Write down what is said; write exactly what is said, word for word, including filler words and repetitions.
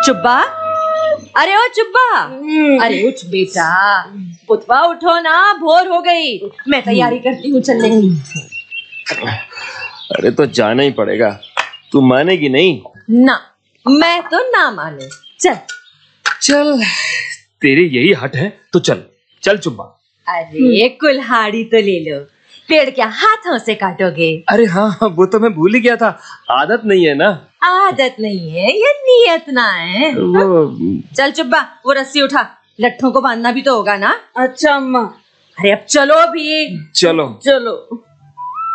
चुब्बा, अरे ओ चुब्बा, अरे उठ बेटा, पुतवा उठो ना, भोर हो गई। मैं तैयारी करती हूँ चलने की। अरे तो जाना ही पड़ेगा, तू मानेगी नहीं? ना, मैं तो ना माने। चल चल, तेरी यही हट है तो चल चल चुब्बा। अरे कुल्हाड़ी तो ले लो, पेड़ क्या हाथों से काटोगे? अरे हाँ हाँ, वो तो मैं भूल ही गया था, आदत नहीं है ना। आदत नहीं है, ये नियत ना है। वो चल चुब्बा, वो रस्सी उठा, लट्ठों को बांधना भी तो होगा ना। अच्छा अम्मा। अरे अब चलो भी। चलो चलो।